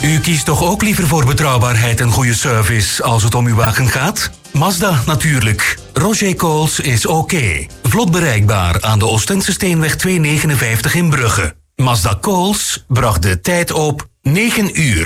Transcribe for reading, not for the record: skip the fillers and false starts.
U kiest toch ook liever voor betrouwbaarheid en goede service als het om uw wagen gaat? Mazda natuurlijk. Roger Coles is oké. Vlot bereikbaar aan de Oostense Steenweg 259 in Brugge. Mazda Coles bracht de tijd op 9 uur.